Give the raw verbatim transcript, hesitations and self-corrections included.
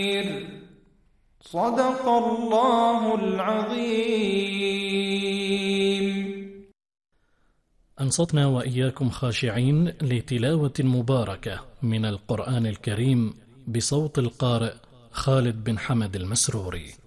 صدق الله العظيم. أنصتنا وإياكم خاشعين لتلاوة مباركة من القرآن الكريم بصوت القارئ خالد بن حمد المسروري.